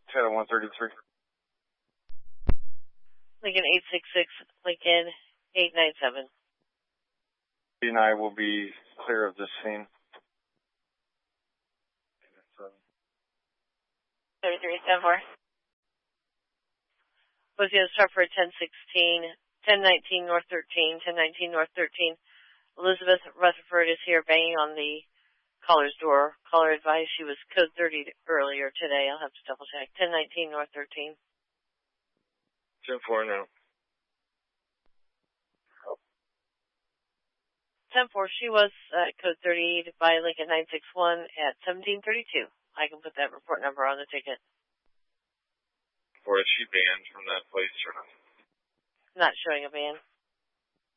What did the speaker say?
Channel 133. Lincoln 866, Lincoln 897. And I will be clear of this scene. 3374. Was the start for 1019 North 13, 1019 North 13. Elizabeth Rutherford is here banging on the caller's door. Caller advised she was code 30 earlier today. I'll have to double check. 1019 North 13. 10-4 now. 10-4, she was code 30 by Lincoln 961 at 1732. I can put that report number on the ticket. Or is she banned from that place or not? Not showing a ban.